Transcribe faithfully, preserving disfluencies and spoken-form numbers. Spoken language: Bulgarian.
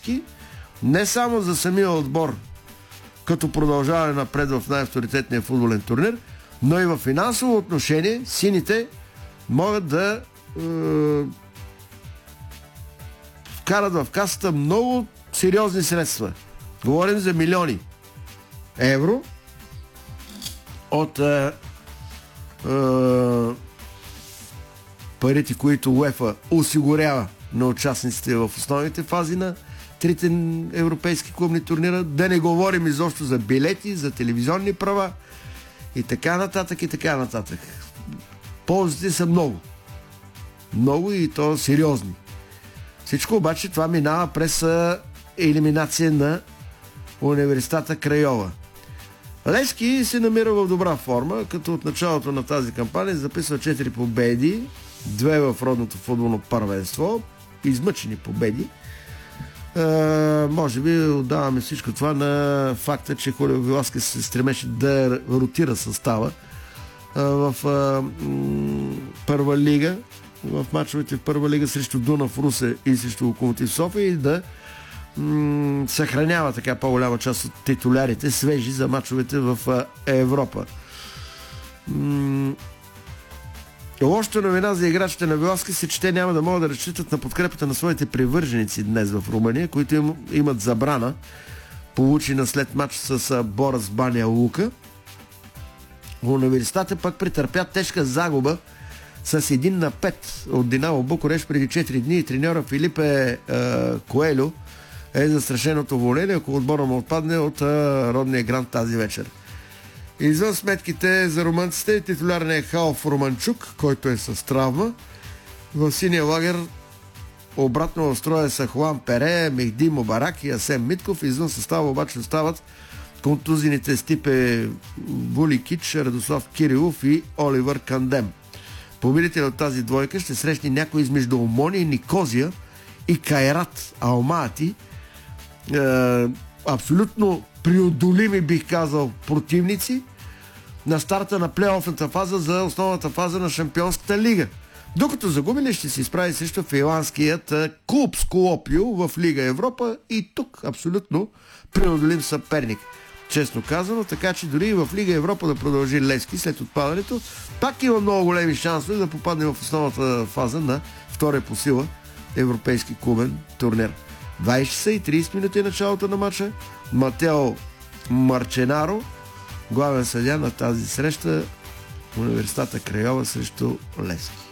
Левски, не само за самия отбор, като продължаване напред в най-авторитетния футболен турнир, но и в финансово отношение сините могат да е, вкарат в касата много сериозни средства. Говорим за милиони евро от е, е, парите, които УЕФА осигурява на участниците в основните фази на трите европейски клубни турнира. Да не говорим изобщо за билети, за телевизионни права и така нататък и така нататък. Ползите са много. Много и то сериозни. Всичко обаче това минава през елиминация на Университета Крайова. Левски се намира в добра форма, като от началото на тази кампания записва четири победи, две в родното футболно първенство, измъчени победи. Е, може би отдаваме всичко това на факта, че Хорио Веласкес се стремеше да ротира състава е, в е, м- първа лига, в мачовете в първа лига срещу Дунав Русе и срещу Локомотив София и да м- съхранява така по-голяма част от титулярите свежи за мачовете в е, Европа. М- Лошата новина за играчите на Веласкес е, че те няма да могат да разчитат на подкрепата на своите привърженици днес в Румъния, които им, имат забрана, получена след матч с Борас Баня Лука. Университета пък претърпя тежка загуба с един на пет от Динамо Букурещ преди четири дни и треньора Филипе е, Коелю е застрашеното уволнение, ако отбора му отпадне от е, родния грант тази вечер. Извън сметките за румънците, титулярният Халф Романчук, който е с травма. В синия лагер обратно в строя са Хуан Пере, Мехди Мубарак и Асем Митков. Извън състава обаче остават контузините Стипе Вуликич, Радослав Кирилов и Оливър Кандем. Победител от тази двойка ще срещне някой измежду Омония, Никозия и Кайрат Алмати. Е, абсолютно преодолими, бих казал, противници на старта на плейофната фаза за основната фаза на Шампионската лига. Докато загубили ще се изправи срещу финландският клуб Сколопио в Лига Европа и тук абсолютно преодолим съперник. Честно казано, така че дори и в Лига Европа да продължи Левски след отпадането, пак има много големи шансове да попадне в основната фаза на втория по сила европейски клубен турнир. двайсет часа и трийсет минути началото на матча. Матео Марченаро, главен съдия на тази среща, Университета Крайова срещу Левски.